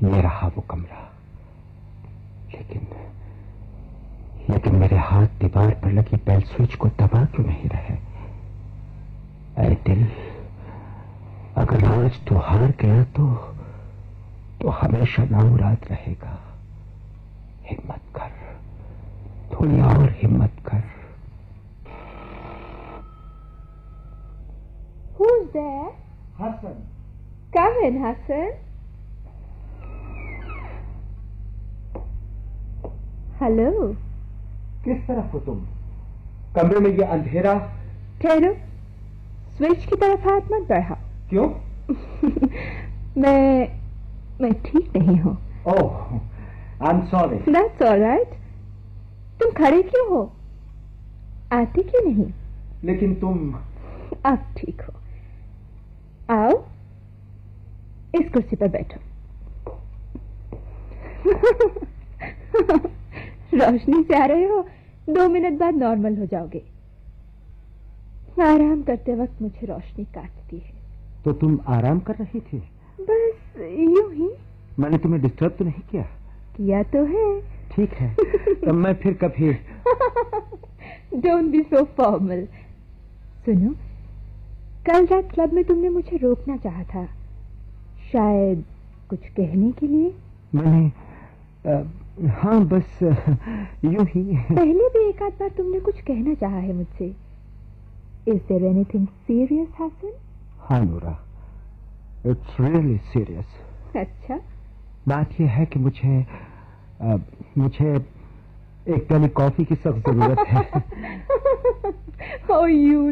ये रहा वो कमरा, लेकिन मेरे हाथ दीवार पर लगी बेल स्विच को दबा क्यों नहीं रहे? ऐ दिल, अगर आज तू हार गया तो हमेशा नामुराद रहेगा। हिम्मत कर, थोड़ी और हिम्मत कर। Who's there? Hasan. Come in, Hassan. Hello. किस तरफ हो तुम? कमरे में ये अंधेरा। ठहरो, स्विच की तरफ हाथ मत बढ़ाओ। क्यों? मैं ठीक नहीं हूँ। ओह, I am sorry. That's alright. तुम खड़े क्यों हो? आते क्यों नहीं? लेकिन तुम। अब ठीक हो। आओ, इस कुर्सी पर बैठो। रोशनी से आ रहे हो, 2 मिनट बाद नॉर्मल हो जाओगे। आराम करते वक्त मुझे रोशनी काटती है। तो तुम आराम कर रही थी? बस यूं ही। मैंने तुम्हें डिस्टर्ब तो नहीं किया? किया तो है। ठीक है, तब मैं फिर कभी। Don't be so formal. सुनो, कल रात क्लब में तुमने मुझे रोकना चाहा था, शायद कुछ कहने के लिए। मैंने हाँ, बस यूं ही। पहले भी एक आध बार तुमने कुछ कहना चाहा है मुझसे। Is there anything serious Hasan? हाँ नूरा, इट्स रियली सीरियस। अच्छा, बात यह है कि मुझे एक प्याली कॉफी की सख्त जरूरत है। Oh, you